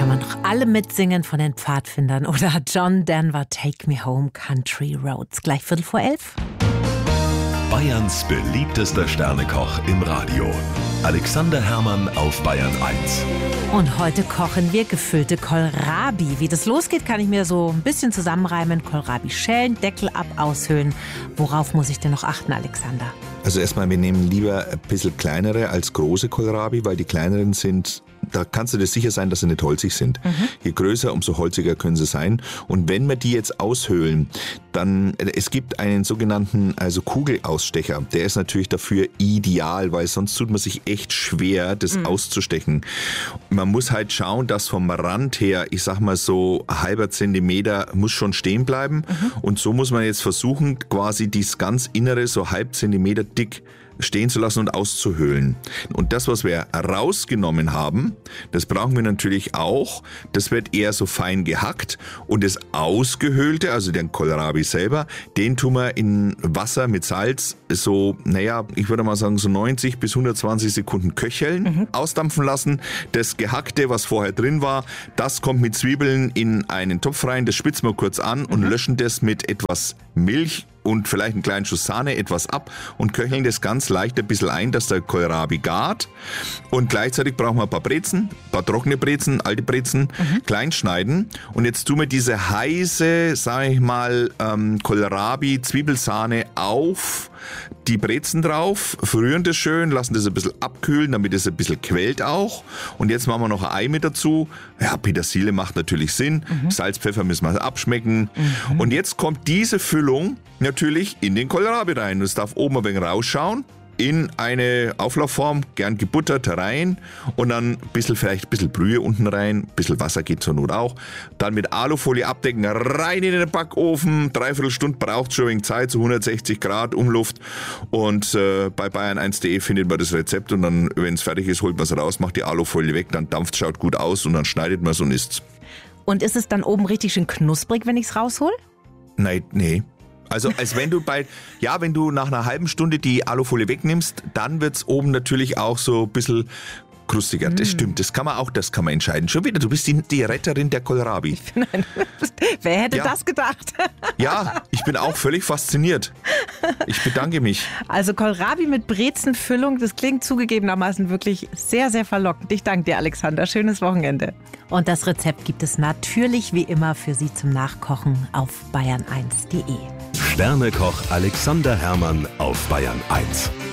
kann man doch alle mitsingen von den Pfadfindern. Oder John Denver, Take Me Home, Country Roads. Gleich 11:45. Bayerns beliebtester Sternekoch im Radio. Alexander Herrmann auf Bayern 1. Und heute kochen wir gefüllte Kohlrabi. Wie das losgeht, kann ich mir so ein bisschen zusammenreimen. Kohlrabi schälen, Deckel ab, aushöhlen. Worauf muss ich denn noch achten, Alexander? Also erstmal, wir nehmen lieber ein bisschen kleinere als große Kohlrabi, weil die kleineren sind, da kannst du dir sicher sein, dass sie nicht holzig sind. Je größer, umso holziger können sie sein. Und wenn wir die jetzt aushöhlen, dann, es gibt einen sogenannten, Kugelausstecher. Der ist natürlich dafür ideal, weil sonst tut man sich echt schwer, das auszustechen. Man muss halt schauen, dass vom Rand her, ich sag mal so, ein halber Zentimeter muss schon stehen bleiben. Und so muss man jetzt versuchen, quasi dieses ganz Innere so halb Zentimeter dick stehen zu lassen und auszuhöhlen. Und das, was wir rausgenommen haben, das brauchen wir natürlich auch. Das wird eher so fein gehackt und das Ausgehöhlte, also den Kohlrabi selber, den tun wir in Wasser mit Salz so, ich würde mal sagen so 90 bis 120 Sekunden köcheln, ausdampfen lassen. Das Gehackte, was vorher drin war, das kommt mit Zwiebeln in einen Topf rein, das spitzen wir kurz an und löschen das mit etwas Milch und vielleicht einen kleinen Schuss Sahne etwas ab und köcheln das ganz leicht ein bisschen ein, dass der Kohlrabi gart. Und gleichzeitig brauchen wir ein paar Brezen, ein paar trockene Brezen, alte Brezen, klein schneiden. Und jetzt tun wir diese heiße, Kohlrabi-Zwiebelsahne auf die Brezen drauf, verrühren das schön, lassen das ein bisschen abkühlen, damit es ein bisschen quält auch. Und jetzt machen wir noch ein Ei mit dazu. Ja, Petersilie macht natürlich Sinn. Salz, Pfeffer müssen wir abschmecken. Und jetzt kommt diese Füllung natürlich in den Kohlrabi rein. Es darf oben ein wenig rausschauen. In eine Auflaufform, gern gebuttert rein und dann vielleicht ein bisschen Brühe unten rein, ein bisschen Wasser geht zur Not auch. Dann mit Alufolie abdecken, rein in den Backofen, 3/4 Stunde braucht schon ein wenig Zeit, so 160 Grad Umluft. Und bei bayern1.de findet man das Rezept und dann, wenn es fertig ist, holt man es raus, macht die Alufolie weg, dann dampft, schaut gut aus und dann schneidet man es und isst. Und ist es dann oben richtig schön knusprig, wenn ich es raushol? Nein, nee. Also als wenn du wenn du nach einer halben Stunde die Alufolie wegnimmst, dann wird's oben natürlich auch so ein bisschen krustiger. Das stimmt, das kann man entscheiden. Schon wieder, du bist die Retterin der Kohlrabi. Wer hätte das gedacht? Ja, ich bin auch völlig fasziniert. Ich bedanke mich. Also Kohlrabi mit Brezenfüllung, das klingt zugegebenermaßen wirklich sehr, sehr verlockend. Ich danke dir, Alexander. Schönes Wochenende. Und das Rezept gibt es natürlich wie immer für Sie zum Nachkochen auf bayern1.de. Sternekoch Alexander Herrmann auf Bayern 1.